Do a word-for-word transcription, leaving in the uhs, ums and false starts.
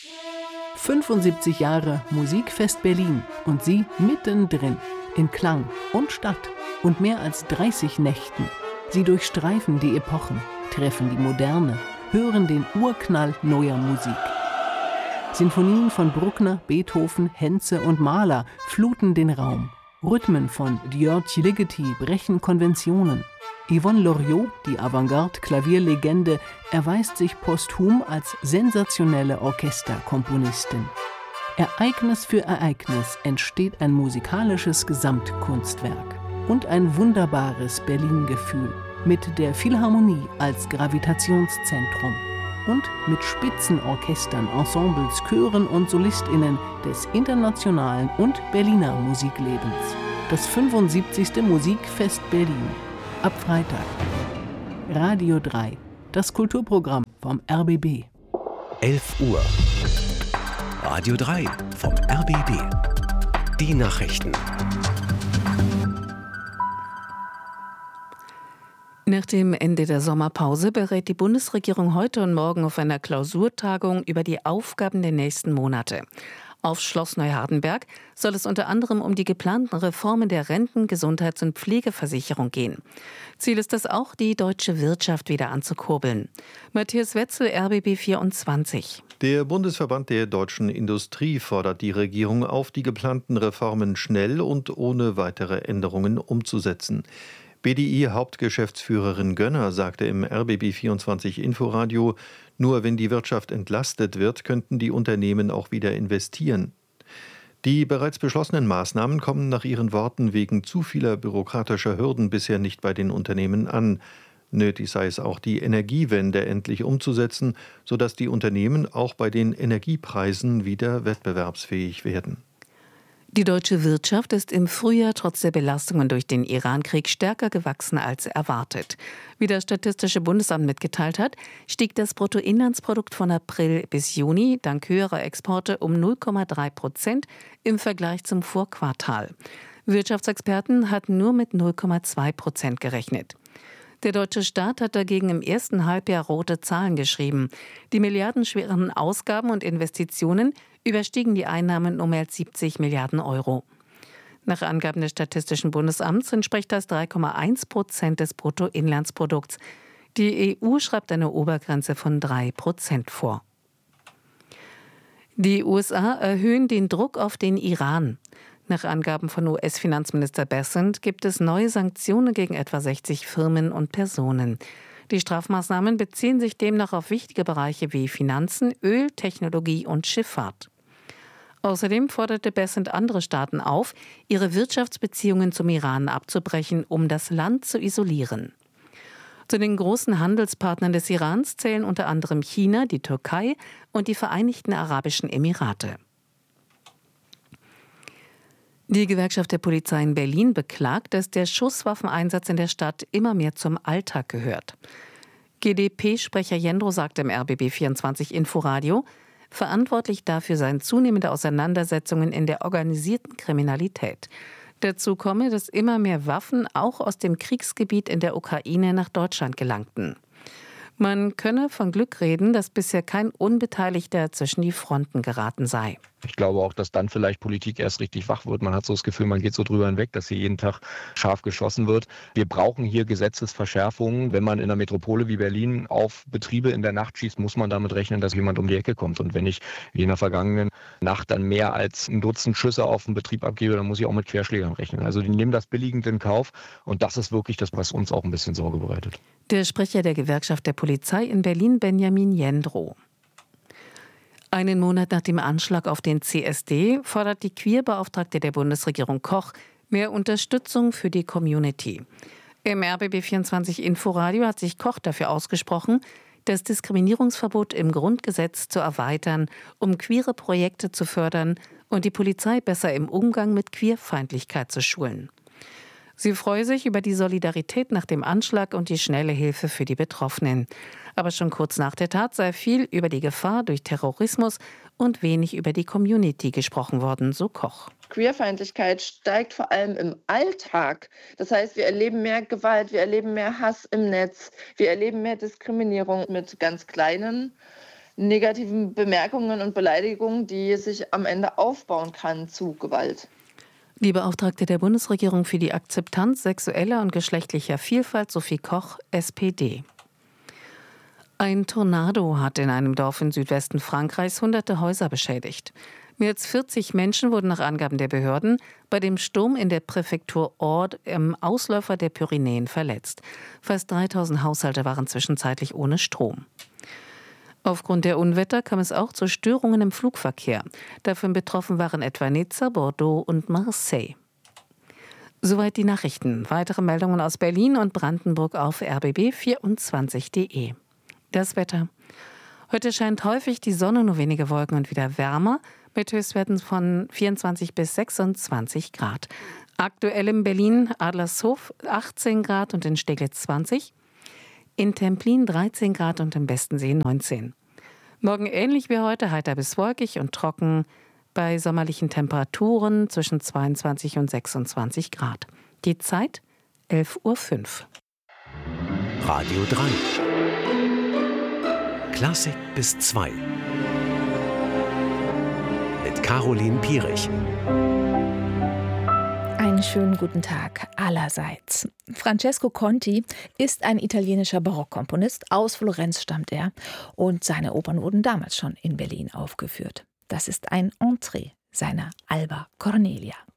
fünfundsiebzig Jahre Musikfest Berlin und Sie mittendrin, in Klang und Stadt und mehr als dreißig Nächten. Sie durchstreifen die Epochen, treffen die Moderne, hören den Urknall neuer Musik. Sinfonien von Bruckner, Beethoven, Henze und Mahler fluten den Raum. Rhythmen von György Ligeti brechen Konventionen. Yvonne Loriot, die Avantgarde-Klavierlegende, erweist sich posthum als sensationelle Orchesterkomponistin. Ereignis für Ereignis entsteht ein musikalisches Gesamtkunstwerk und ein wunderbares Berlin-Gefühl mit der Philharmonie als Gravitationszentrum und mit Spitzenorchestern, Ensembles, Chören und SolistInnen des internationalen und Berliner Musiklebens. Das fünfundsiebzigste Musikfest Berlin. Ab Freitag. Radio drei, das Kulturprogramm vom R B B. elf Uhr. Radio drei vom R B B. Die Nachrichten. Nach dem Ende der Sommerpause berät die Bundesregierung heute und morgen auf einer Klausurtagung über die Aufgaben der nächsten Monate. Auf Schloss Neuhardenberg soll es unter anderem um die geplanten Reformen der Renten-, Gesundheits- und Pflegeversicherung gehen. Ziel ist es auch, die deutsche Wirtschaft wieder anzukurbeln. Matthias Wetzel, R B B vierundzwanzig. Der Bundesverband der deutschen Industrie fordert die Regierung auf, die geplanten Reformen schnell und ohne weitere Änderungen umzusetzen. B D I-Hauptgeschäftsführerin Gönner sagte im R B B vierundzwanzig Inforadio, nur wenn die Wirtschaft entlastet wird, könnten die Unternehmen auch wieder investieren. Die bereits beschlossenen Maßnahmen kommen nach ihren Worten wegen zu vieler bürokratischer Hürden bisher nicht bei den Unternehmen an. Nötig sei es auch, die Energiewende endlich umzusetzen, sodass die Unternehmen auch bei den Energiepreisen wieder wettbewerbsfähig werden. Die deutsche Wirtschaft ist im Frühjahr trotz der Belastungen durch den Iran-Krieg stärker gewachsen als erwartet. Wie das Statistische Bundesamt mitgeteilt hat, stieg das Bruttoinlandsprodukt von April bis Juni dank höherer Exporte um null Komma drei Prozent im Vergleich zum Vorquartal. Wirtschaftsexperten hatten nur mit null Komma zwei Prozent gerechnet. Der deutsche Staat hat dagegen im ersten Halbjahr rote Zahlen geschrieben. Die milliardenschweren Ausgaben und Investitionen überstiegen die Einnahmen um mehr als siebzig Milliarden Euro. Nach Angaben des Statistischen Bundesamts entspricht das drei Komma eins Prozent des Bruttoinlandsprodukts. Die E U schreibt eine Obergrenze von drei Prozent vor. Die U S A erhöhen den Druck auf den Iran. Nach Angaben von U S-Finanzminister Bessent gibt es neue Sanktionen gegen etwa sechzig Firmen und Personen. Die Strafmaßnahmen beziehen sich demnach auf wichtige Bereiche wie Finanzen, Öl, Technologie und Schifffahrt. Außerdem forderte Bessent andere Staaten auf, ihre Wirtschaftsbeziehungen zum Iran abzubrechen, um das Land zu isolieren. Zu den großen Handelspartnern des Irans zählen unter anderem China, die Türkei und die Vereinigten Arabischen Emirate. Die Gewerkschaft der Polizei in Berlin beklagt, dass der Schusswaffeneinsatz in der Stadt immer mehr zum Alltag gehört. G d P-Sprecher Jendro sagte im R B B vierundzwanzig Inforadio, verantwortlich dafür seien zunehmende Auseinandersetzungen in der organisierten Kriminalität. Dazu komme, dass immer mehr Waffen auch aus dem Kriegsgebiet in der Ukraine nach Deutschland gelangten. Man könne von Glück reden, dass bisher kein Unbeteiligter zwischen die Fronten geraten sei. Ich glaube auch, dass dann vielleicht Politik erst richtig wach wird. Man hat so das Gefühl, man geht so drüber hinweg, dass hier jeden Tag scharf geschossen wird. Wir brauchen hier Gesetzesverschärfungen. Wenn man in einer Metropole wie Berlin auf Betriebe in der Nacht schießt, muss man damit rechnen, dass jemand um die Ecke kommt. Und wenn ich wie in der vergangenen Nacht dann mehr als ein Dutzend Schüsse auf den Betrieb abgebe, dann muss ich auch mit Querschlägern rechnen. Also die nehmen das billigend in Kauf. Und das ist wirklich das, was uns auch ein bisschen Sorge bereitet. Der Sprecher der Gewerkschaft der Polizei in Berlin, Benjamin Jendro. Einen Monat nach dem Anschlag auf den C S D fordert die Queerbeauftragte der Bundesregierung Koch mehr Unterstützung für die Community. Im R B B vierundzwanzig Inforadio hat sich Koch dafür ausgesprochen, das Diskriminierungsverbot im Grundgesetz zu erweitern, um queere Projekte zu fördern und die Polizei besser im Umgang mit Queerfeindlichkeit zu schulen. Sie freue sich über die Solidarität nach dem Anschlag und die schnelle Hilfe für die Betroffenen. Aber schon kurz nach der Tat sei viel über die Gefahr durch Terrorismus und wenig über die Community gesprochen worden, so Koch. Queerfeindlichkeit steigt vor allem im Alltag. Das heißt, wir erleben mehr Gewalt, wir erleben mehr Hass im Netz, wir erleben mehr Diskriminierung mit ganz kleinen negativen Bemerkungen und Beleidigungen, die sich am Ende aufbauen kann zu Gewalt. Die Beauftragte der Bundesregierung für die Akzeptanz sexueller und geschlechtlicher Vielfalt, Sophie Koch, S P D. Ein Tornado hat in einem Dorf im Südwesten Frankreichs hunderte Häuser beschädigt. Mehr als vierzig Menschen wurden nach Angaben der Behörden bei dem Sturm in der Präfektur Ordes im Ausläufer der Pyrenäen verletzt. Fast dreitausend Haushalte waren zwischenzeitlich ohne Strom. Aufgrund der Unwetter kam es auch zu Störungen im Flugverkehr. Davon betroffen waren etwa Nizza, Bordeaux und Marseille. Soweit die Nachrichten. Weitere Meldungen aus Berlin und Brandenburg auf r b b vierundzwanzig punkt d e. Das Wetter. Heute scheint häufig die Sonne, nur wenige Wolken und wieder wärmer, mit Höchstwerten von vierundzwanzig bis sechsundzwanzig Grad. Aktuell in Berlin Adlershof achtzehn Grad und in Steglitz zwanzig. In Templin dreizehn Grad und im Bestensee neunzehn. Morgen ähnlich wie heute, heiter bis wolkig und trocken bei sommerlichen Temperaturen zwischen zweiundzwanzig und sechsundzwanzig Grad. Die Zeit elf Uhr fünf. Radio drei. Klassik bis zwei. Mit Caroline Pierich. Einen schönen guten Tag allerseits. Francesco Conti ist ein italienischer Barockkomponist. Aus Florenz stammt er und seine Opern wurden damals schon in Berlin aufgeführt. Das ist ein Entree seiner Alba Cornelia.